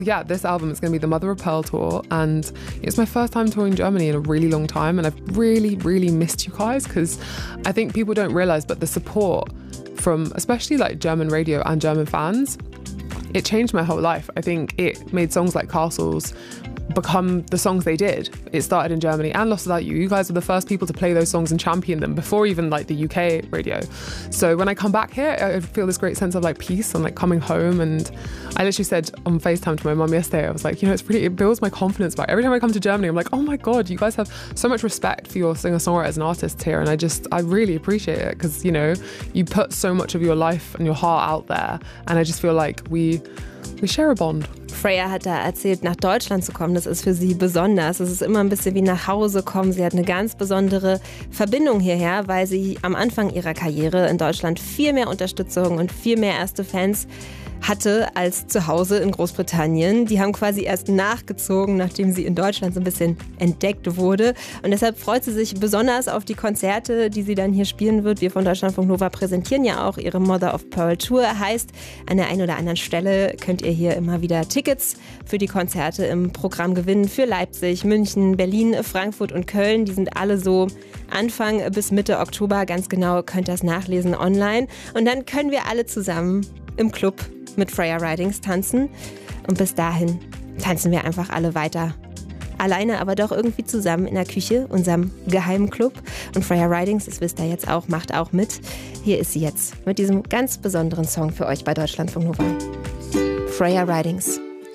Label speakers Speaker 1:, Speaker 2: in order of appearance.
Speaker 1: Yeah, this album is going to be the Mother of Pearl tour, and it's my first time touring Germany in a really long time, and I've really, really missed you guys, because I think people don't realise, but the support from especially like German radio and German fans, it changed my whole life. I think it made songs like Castles become the songs they did. It started in Germany, and Lost Without You. You guys were the first people to play those songs and champion them before even like the UK radio. So when I come back here, I feel this great sense of like peace and like coming home. And I literally said on FaceTime to my mum yesterday, I was like, it builds my confidence back. Every time I come to Germany, I'm like, oh my God, you guys have so much respect for your singer-songwriters and artists here. And I really appreciate it, because, you put so much of your life and your heart out there. And I just feel like we share a bond.
Speaker 2: Freya hat da erzählt, nach Deutschland zu kommen, das ist für sie besonders. Es ist immer ein bisschen wie nach Hause kommen. Sie hat eine ganz besondere Verbindung hierher, weil sie am Anfang ihrer Karriere in Deutschland viel mehr Unterstützung und viel mehr erste Fans hatte als zu Hause in Großbritannien. Die haben quasi erst nachgezogen, nachdem sie in Deutschland so ein bisschen entdeckt wurde. Und deshalb freut sie sich besonders auf die Konzerte, die sie dann hier spielen wird. Wir von Deutschlandfunk Nova präsentieren ja auch ihre Mother of Pearl Tour. Heißt, an der einen oder anderen Stelle könnt ihr hier immer wieder Tickets für die Konzerte im Programm gewinnen. Für Leipzig, München, Berlin, Frankfurt und Köln. Die sind alle so Anfang bis Mitte Oktober. Ganz genau könnt ihr das nachlesen online. Und dann können wir alle zusammen im Club mit Freya Ridings tanzen. Und bis dahin tanzen wir einfach alle weiter. Alleine, aber doch irgendwie zusammen in der Küche, unserem geheimen Club. Und Freya Ridings, das wisst ihr jetzt auch, macht auch mit. Hier ist sie jetzt mit diesem ganz besonderen Song für euch bei Deutschlandfunk Nova. Freya Ridings.